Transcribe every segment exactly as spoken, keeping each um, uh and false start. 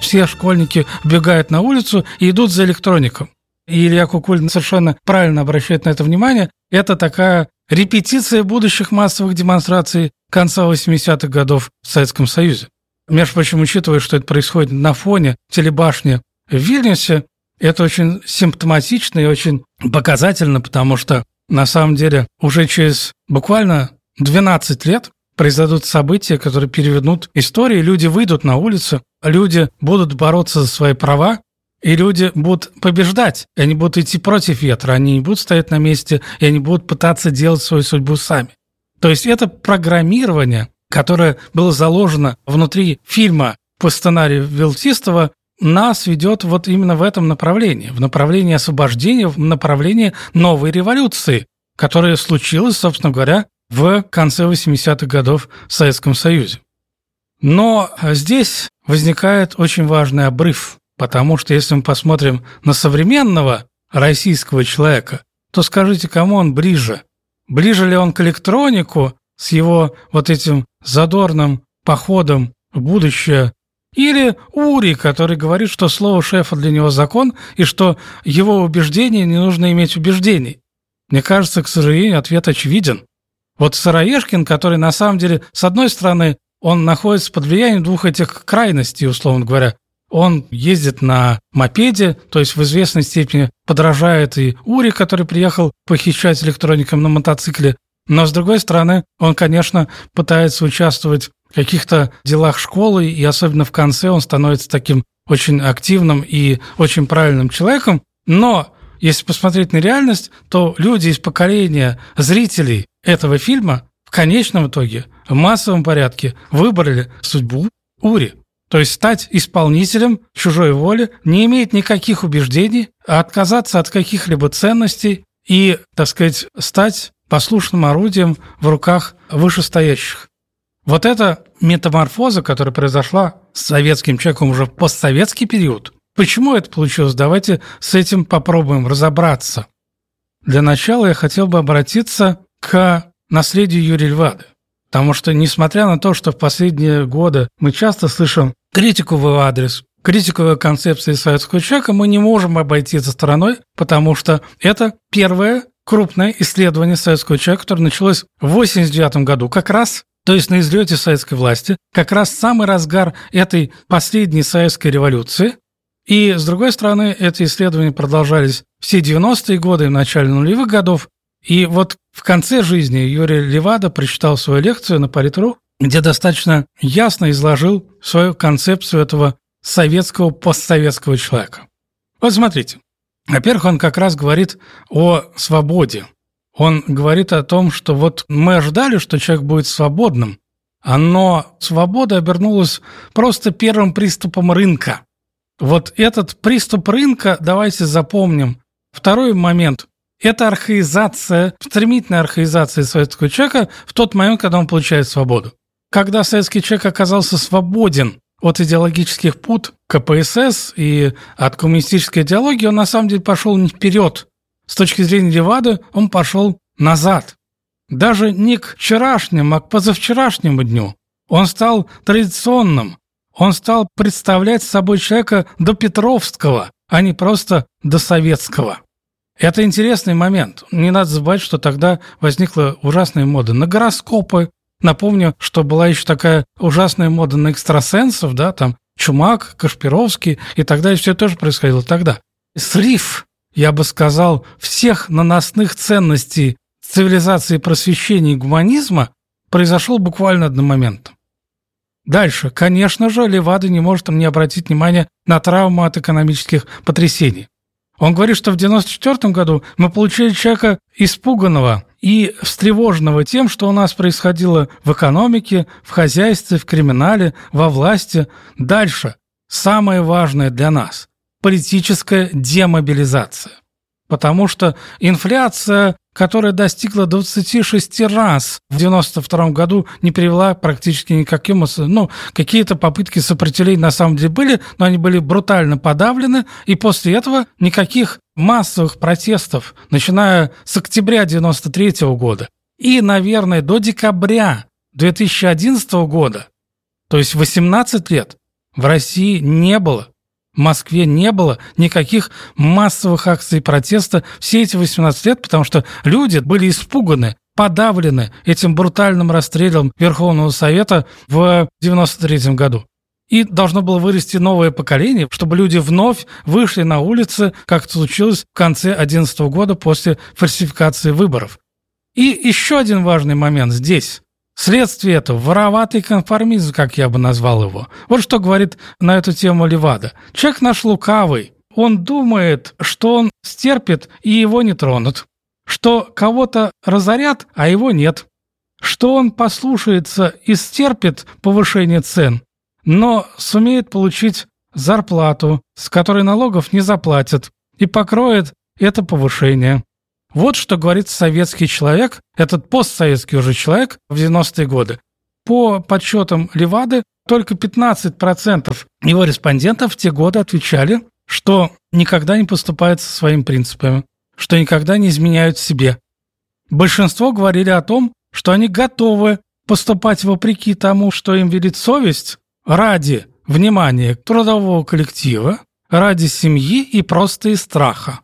все школьники бегают на улицу и идут за электроником. И Илья Кукулин совершенно правильно обращает на это внимание. Это такая репетиция будущих массовых демонстраций конца восьмидесятых годов в Советском Союзе. Между прочим, учитывая, что это происходит на фоне телебашни в Вильнюсе, это очень симптоматично и очень показательно, потому что на самом деле уже через буквально двенадцать лет произойдут события, которые перевернут историю, люди выйдут на улицу, люди будут бороться за свои права, и люди будут побеждать, и они будут идти против ветра, они не будут стоять на месте, и они будут пытаться делать свою судьбу сами. То есть это программирование, которое было заложено внутри фильма по сценарию Вилтистова, нас ведет вот именно в этом направлении, в направлении освобождения, в направлении новой революции, которая случилась, собственно говоря, в конце восьмидесятых годов в Советском Союзе. Но здесь возникает очень важный обрыв, потому что если мы посмотрим на современного российского человека, то скажите, кому он ближе? Ближе ли он к электронику с его вот этим задорным походом в будущее, или Ури, который говорит, что слово шефа для него закон, и что его убеждения не нужно иметь убеждений? Мне кажется, к сожалению, ответ очевиден. Вот Сыроежкин, который на самом деле, с одной стороны, он находится под влиянием двух этих крайностей, условно говоря. Он ездит на мопеде, то есть в известной степени подражает и Ури, который приехал похищать электроникам на мотоцикле. Но, с другой стороны, он, конечно, пытается участвовать в каких-то делах школы, и особенно в конце он становится таким очень активным и очень правильным человеком. Но если посмотреть на реальность, то люди из поколения зрителей этого фильма в конечном итоге в массовом порядке выбрали судьбу Ури. То есть стать исполнителем чужой воли, не иметь никаких убеждений, а отказаться от каких-либо ценностей и, так сказать, стать послушным орудием в руках вышестоящих. Вот эта метаморфоза, которая произошла с советским человеком уже в постсоветский период, почему это получилось? Давайте с этим попробуем разобраться. Для начала я хотел бы обратиться к наследию Юрия Левады. Потому что, несмотря на то, что в последние годы мы часто слышим критику в его адрес, критику его концепции советского человека, мы не можем обойти это стороной, потому что это первое крупное исследование советского человека, которое началось в восемьдесят девятом году как раз, то есть на излете советской власти, как раз самый разгар этой последней советской революции. И, с другой стороны, эти исследования продолжались все девяностые годы и в начале нулевых годов. И вот в конце жизни Юрий Левада прочитал свою лекцию на Политру, где достаточно ясно изложил свою концепцию этого советского, постсоветского человека. Вот смотрите. Во-первых, он как раз говорит о свободе. Он говорит о том, что вот мы ожидали, что человек будет свободным, но свобода обернулась просто первым приступом рынка. Вот этот приступ рынка, давайте запомним. Второй момент – это архаизация, стремительная архаизация советского человека в тот момент, когда он получает свободу. Когда советский человек оказался свободен от идеологических пут ка пэ эс эс и от коммунистической идеологии, он на самом деле пошел не вперед. С точки зрения Левады он пошел назад. Даже не к вчерашнему, а к позавчерашнему дню. Он стал традиционным. Он стал представлять собой человека допетровского, а не просто досоветского. Это интересный момент. Не надо забывать, что тогда возникла ужасная мода на гороскопы. Напомню, что была еще такая ужасная мода на экстрасенсов, да, там Чумак, Кашпировский и так далее. Все тоже происходило тогда. Срыв, я бы сказал, всех наносных ценностей цивилизации просвещения и гуманизма произошел буквально одномоментно. Дальше, конечно же, Левада не может не обратить внимания на травму от экономических потрясений. Он говорит, что в девяносто четвёртом году мы получили человека испуганного и встревоженного тем, что у нас происходило в экономике, в хозяйстве, в криминале, во власти. Дальше, самое важное для нас – политическая демобилизация. Потому что инфляция, которая достигла двадцати шести раз в девяносто втором году, не привела практически никаким... Ну, какие-то попытки сопротивления на самом деле были, но они были брутально подавлены, и после этого никаких массовых протестов, начиная с октября девяносто третьего года и, наверное, до декабря две тысячи одиннадцатого года, то есть восемнадцать лет, в России не было. В Москве не было никаких массовых акций протеста все эти восемнадцать лет, потому что люди были испуганы, подавлены этим брутальным расстрелом Верховного Совета в девяносто третьем году. И должно было вырасти новое поколение, чтобы люди вновь вышли на улицы, как это случилось в конце две тысячи одиннадцатого года после фальсификации выборов. И еще один важный момент здесь. Следствие этого – вороватый конформизм, как я бы назвал его. Вот что говорит на эту тему Левада. Человек наш лукавый. Он думает, что он стерпит, и его не тронут. Что кого-то разорят, а его нет. Что он послушается и стерпит повышение цен, но сумеет получить зарплату, с которой налогов не заплатит, и покроет это повышение. Вот что говорит советский человек, этот постсоветский уже человек в девяностые годы. По подсчетам Левады, только пятнадцать процентов его респондентов в те годы отвечали, что никогда не поступают со своими принципами, что никогда не изменяют себе. Большинство говорили о том, что они готовы поступать вопреки тому, что им велит совесть, ради внимания трудового коллектива, ради семьи и просто из страха.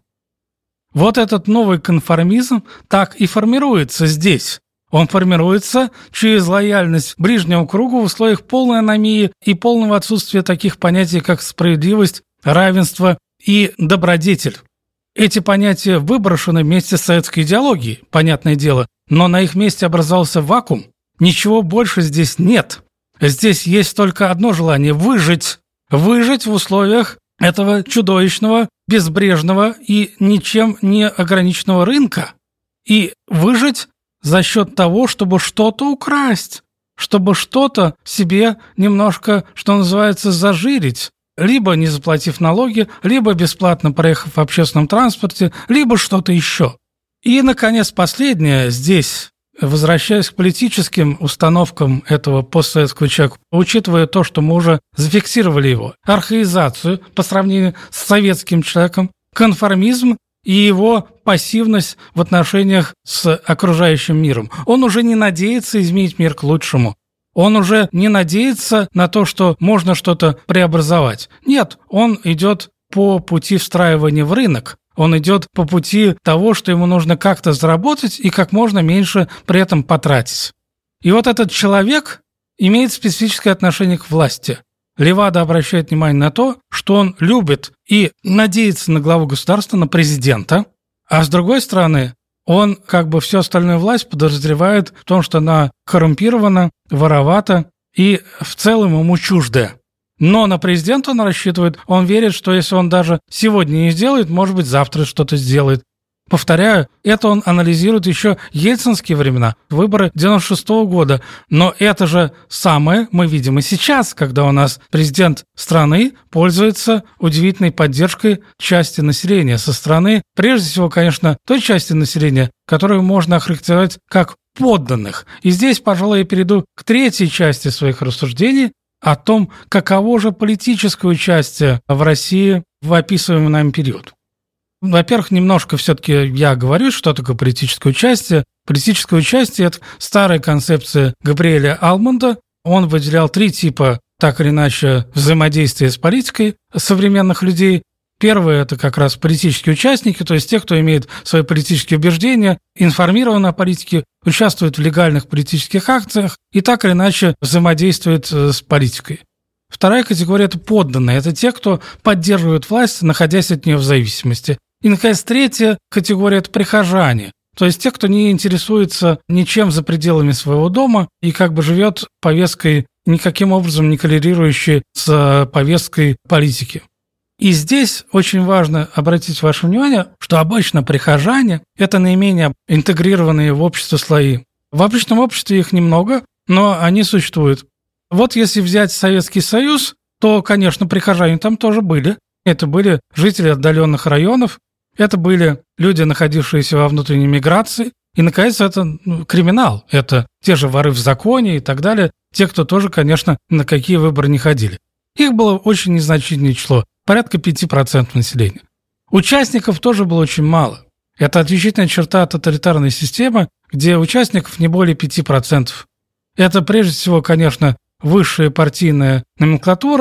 Вот этот новый конформизм так и формируется здесь. Он формируется через лояльность ближнему кругу в условиях полной аномии и полного отсутствия таких понятий, как справедливость, равенство и добродетель. Эти понятия выброшены вместе с советской идеологией, понятное дело, но на их месте образовался вакуум. Ничего больше здесь нет. Здесь есть только одно желание – выжить. Выжить в условиях этого чудовищного, безбрежного и ничем не ограниченного рынка. И выжить за счет того, чтобы что-то украсть, чтобы что-то себе немножко, что называется, зажирить, либо не заплатив налоги, либо бесплатно проехав в общественном транспорте, либо что-то еще. И, наконец, последнее здесь, возвращаясь к политическим установкам этого постсоветского человека, учитывая то, что мы уже зафиксировали его, архаизацию по сравнению с советским человеком, конформизм и его пассивность в отношениях с окружающим миром. Он уже не надеется изменить мир к лучшему. Он уже не надеется на то, что можно что-то преобразовать. Нет, он идет по пути встраивания в рынок. Он идет по пути того, что ему нужно как-то заработать и как можно меньше при этом потратить. И вот этот человек имеет специфическое отношение к власти. Левада обращает внимание на то, что он любит и надеется на главу государства, на президента, а с другой стороны, он как бы всю остальную власть подозревает в том, что она коррумпирована, воровата и в целом ему чуждая. Но на президента он рассчитывает, он верит, что если он даже сегодня не сделает, может быть, завтра что-то сделает. Повторяю, это он анализирует еще ельцинские времена, выборы девяносто шестого года. Но это же самое мы видим и сейчас, когда у нас президент страны пользуется удивительной поддержкой части населения со стороны, прежде всего, конечно, той части населения, которую можно охарактеризовать как подданных. И здесь, пожалуй, я перейду к третьей части своих рассуждений о том, каково же политическое участие в России в описываемый нами период. Во-первых, немножко все-таки я говорю, что такое политическое участие. Политическое участие – это старая концепция Габриэля Алмонда. Он выделял три типа, так или иначе, взаимодействия с политикой современных людей. Первое – это как раз политические участники, то есть те, кто имеет свои политические убеждения, информированы о политике, участвуют в легальных политических акциях и так или иначе взаимодействуют с политикой. Вторая категория – это подданные. Это те, кто поддерживает власть, находясь от нее в зависимости. И, наконец, третья категория – это прихожане. То есть те, кто не интересуется ничем за пределами своего дома и как бы живет повесткой, никаким образом не коррелирующей с повесткой политики. И здесь очень важно обратить ваше внимание, что обычно прихожане – это наименее интегрированные в общество слои. В обычном обществе их немного, но они существуют. Вот если взять Советский Союз, то, конечно, прихожане там тоже были. Это были жители отдаленных районов, это были люди, находившиеся во внутренней миграции. И, наконец, это ну, криминал. Это те же воры в законе и так далее. Те, кто тоже, конечно, на какие выборы не ходили. Их было очень незначительное число, порядка пяти процентов населения. Участников тоже было очень мало. Это отличительная черта тоталитарной системы, где участников не более пяти процентов. Это, прежде всего, конечно, высшая партийная номенклатура,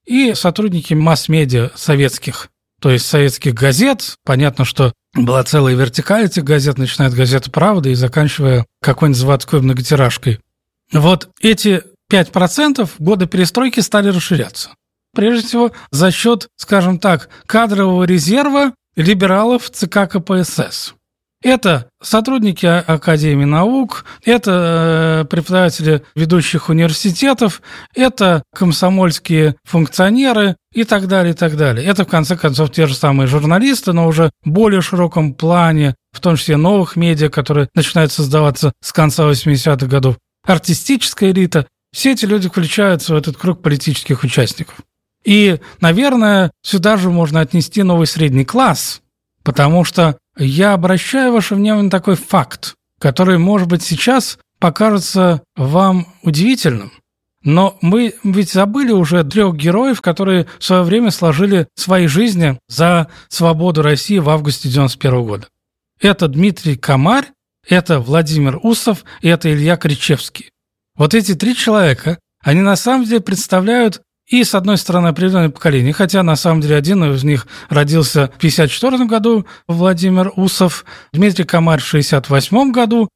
и сотрудники масс-медиа советских, то есть советских газет. Понятно, что была целая вертикаль этих газет, начиная от газеты «Правда» и заканчивая какой-нибудь заводской многотиражкой. Вот эти пять процентов в годы перестройки стали расширяться. Прежде всего, за счет, скажем так, кадрового резерва либералов ЦК КПСС. Это сотрудники Академии наук, это преподаватели ведущих университетов, это комсомольские функционеры и так далее, и так далее. Это, в конце концов, те же самые журналисты, но уже в более широком плане, в том числе новых медиа, которые начинают создаваться с конца восьмидесятых годов. Артистическая элита. Все эти люди включаются в этот круг политических участников. И, наверное, сюда же можно отнести новый средний класс, потому что я обращаю ваше внимание на такой факт, который, может быть, сейчас покажется вам удивительным. Но мы ведь забыли уже трех героев, которые в свое время сложили свои жизни за свободу России в августе девяносто первого года. Это Дмитрий Комарь, это Владимир Усов и это Илья Кричевский. Вот эти три человека, они на самом деле представляют и, с одной стороны, определенное поколение, хотя, на самом деле, один из них родился в пятьдесят четвёртом году, Владимир Усов, Дмитрий Комарь в шестьдесят восьмом году,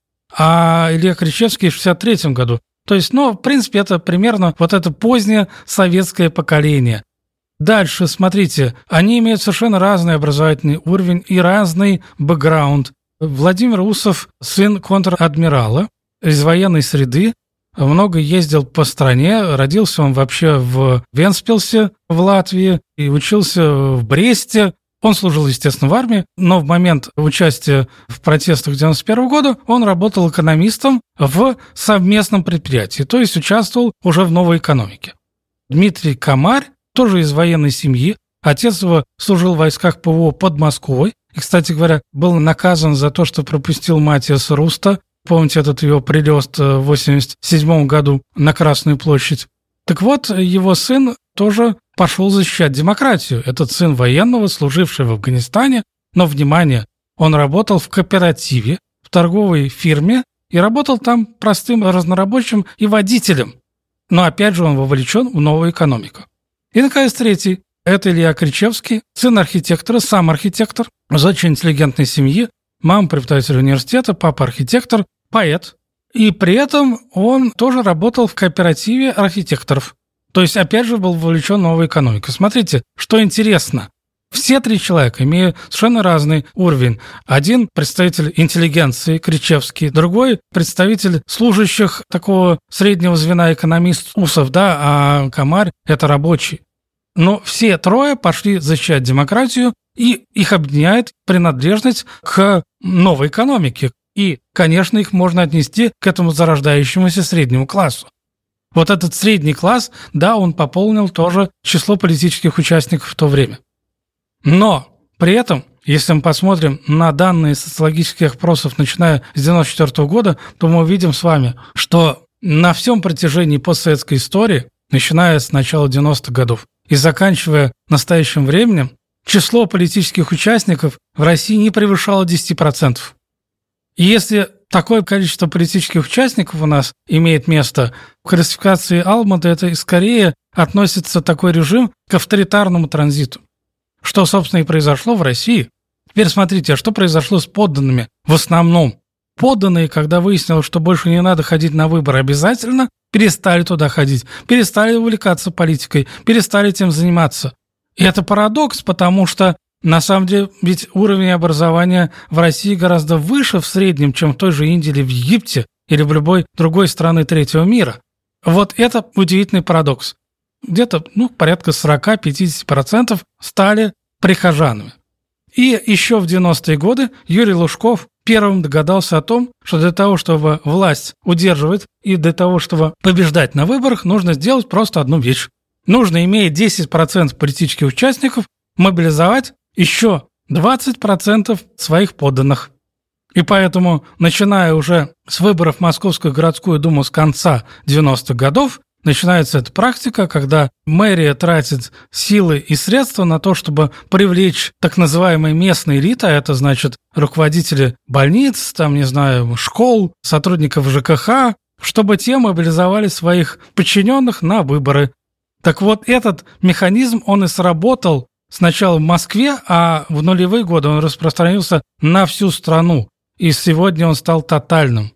а Илья Кричевский в шестьдесят третьем году. То есть, ну, в принципе, это примерно вот это позднее советское поколение. Дальше, смотрите, они имеют совершенно разный образовательный уровень и разный бэкграунд. Владимир Усов – сын контр-адмирала из военной среды, много ездил по стране, родился он вообще в Вентспилсе в Латвии и учился в Бресте. Он служил, естественно, в армии, но в момент участия в протестах девяносто первого года он работал экономистом в совместном предприятии, то есть участвовал уже в новой экономике. Дмитрий Комарь тоже из военной семьи. Отец его служил в войсках ПВО под Москвой. И, кстати говоря, был наказан за то, что пропустил Матиаса Руста. Помните этот его прилет в восемьдесят седьмом году на Красную площадь? Так вот, его сын тоже пошел защищать демократию. Этот сын военного, служивший в Афганистане. Но, внимание, он работал в кооперативе, в торговой фирме и работал там простым разнорабочим и водителем. Но, опять же, он вовлечен в новую экономику. И, наконец, третий. Это Илья Кричевский, сын архитектора, сам архитектор, из очень интеллигентной семьи. Мама преподаватель университета, папа архитектор, поэт. И при этом он тоже работал в кооперативе архитекторов. То есть, опять же, был вовлечен в новую экономику. Смотрите, что интересно. Все три человека имеют совершенно разный уровень. Один представитель интеллигенции, Кричевский, другой представитель служащих такого среднего звена, экономист Усов, да, а Комарь – это рабочий. Но все трое пошли защищать демократию, и их объединяет принадлежность к новой экономике. И, конечно, их можно отнести к этому зарождающемуся среднему классу. Вот этот средний класс, да, он пополнил тоже число политических участников в то время. Но при этом, если мы посмотрим на данные социологических опросов, начиная с девяносто четвёртого года, то мы увидим с вами, что на всем протяжении постсоветской истории, начиная с начала девяностых годов и заканчивая настоящим временем, число политических участников в России не превышало десять процентов. И если такое количество политических участников у нас имеет место, в классификации Алмата это скорее относится такой режим к авторитарному транзиту. Что, собственно, и произошло в России. Теперь смотрите, а что произошло с подданными в основном? Подданные, когда выяснилось, что больше не надо ходить на выборы обязательно, перестали туда ходить, перестали увлекаться политикой, перестали этим заниматься. И это парадокс, потому что, на самом деле, ведь уровень образования в России гораздо выше в среднем, чем в той же Индии или в Египте, или в любой другой стране третьего мира. Вот это удивительный парадокс. Где-то, ну, порядка сорок-пятьдесят процентов стали прихожанами. И еще в девяностые годы Юрий Лужков первым догадался о том, что для того, чтобы власть удерживать и для того, чтобы побеждать на выборах, нужно сделать просто одну вещь. Нужно, имея десять процентов политических участников, мобилизовать еще двадцать процентов своих подданных. И поэтому, начиная уже с выборов в Московскую городскую думу с конца девяностых годов, начинается эта практика, когда мэрия тратит силы и средства на то, чтобы привлечь так называемые местные элиты, а это значит руководители больниц, там, не знаю, школ, сотрудников ЖКХ, чтобы те мобилизовали своих подчиненных на выборы. Так вот, этот механизм, он и сработал сначала в Москве, а в нулевые годы он распространился на всю страну, и сегодня он стал тотальным.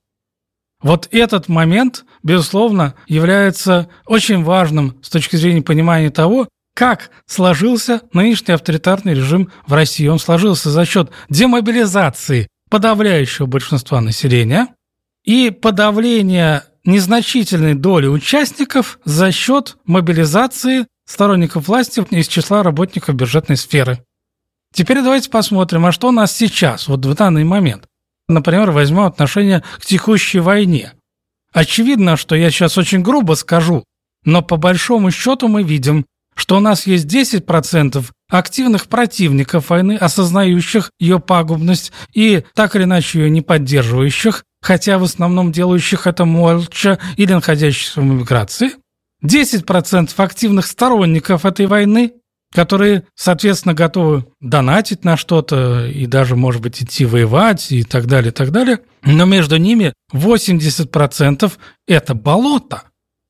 Вот этот момент, безусловно, является очень важным с точки зрения понимания того, как сложился нынешний авторитарный режим в России. Он сложился за счет демобилизации подавляющего большинства населения и подавления незначительной доли участников за счет мобилизации сторонников власти из числа работников бюджетной сферы. Теперь давайте посмотрим, а что у нас сейчас, вот в данный момент. Например, возьмем отношение к текущей войне. Очевидно, что я сейчас очень грубо скажу, но по большому счету мы видим, что у нас есть десять процентов активных противников войны, осознающих ее пагубность и так или иначе ее не поддерживающих, хотя в основном делающих это молча или находящихся в эмиграции. десять процентов активных сторонников этой войны, которые, соответственно, готовы донатить на что-то и даже, может быть, идти воевать и так далее, и так далее. Но между ними восемьдесят процентов – это болото.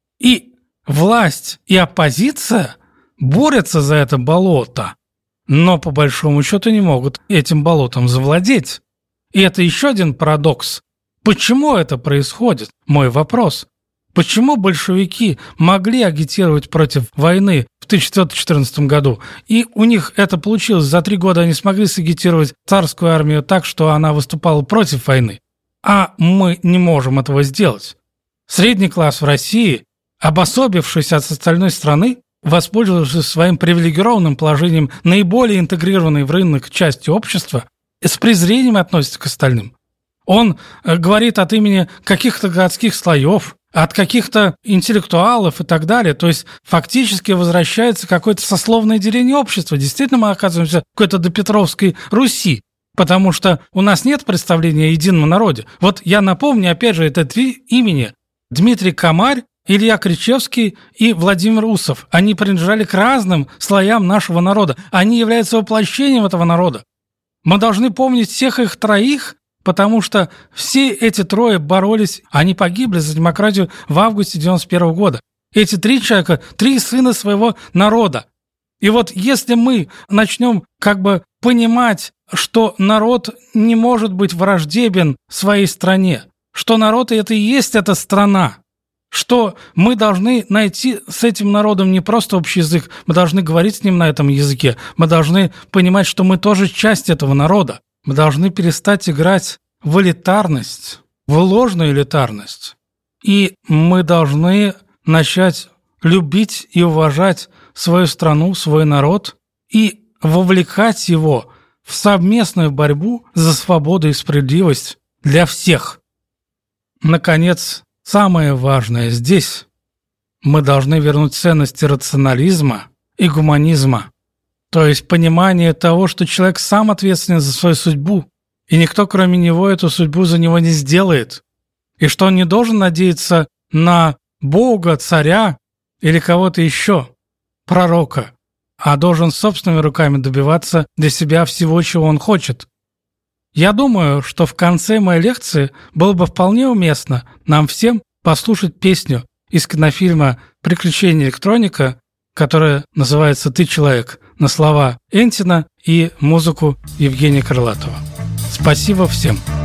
И власть и оппозиция борются за это болото, но по большому счету не могут этим болотом завладеть. И это еще один парадокс. Почему это происходит? Мой вопрос. Почему большевики могли агитировать против войны в тысяча девятьсот четырнадцатом году, и у них это получилось, за три года они смогли сагитировать царскую армию так, что она выступала против войны, а мы не можем этого сделать? Средний класс в России, обособившись от остальной страны, воспользовавшись своим привилегированным положением наиболее интегрированной в рынок части общества, с презрением относится к остальным. Он говорит от имени каких-то городских слоев, от каких-то интеллектуалов и так далее. То есть фактически возвращается какое-то сословное деление общества. Действительно, мы оказываемся в какой-то допетровской Руси, потому что у нас нет представления о едином народе. Вот я напомню, опять же, это три имени. Дмитрий Комарь, Илья Кричевский и Владимир Усов. Они принадлежали к разным слоям нашего народа. Они являются воплощением этого народа. Мы должны помнить всех их троих, потому что все эти трое боролись, они погибли за демократию в августе девяносто первого года. Эти три человека, три сына своего народа. И вот если мы начнем как бы понимать, что народ не может быть враждебен своей стране, что народ это и есть эта страна, что мы должны найти с этим народом не просто общий язык, мы должны говорить с ним на этом языке, мы должны понимать, что мы тоже часть этого народа. Мы должны перестать играть в элитарность, в ложную элитарность. И мы должны начать любить и уважать свою страну, свой народ и вовлекать его в совместную борьбу за свободу и справедливость для всех. Наконец, самое важное здесь – мы должны вернуть ценности рационализма и гуманизма. То есть понимание того, что человек сам ответственен за свою судьбу, и никто, кроме него, эту судьбу за него не сделает. И что он не должен надеяться на Бога, царя или кого-то еще, пророка, а должен собственными руками добиваться для себя всего, чего он хочет. Я думаю, что в конце моей лекции было бы вполне уместно нам всем послушать песню из кинофильма «Приключения электроника», которая называется «Ты человек», на слова Энтина и музыку Евгения Крылатова. Спасибо всем!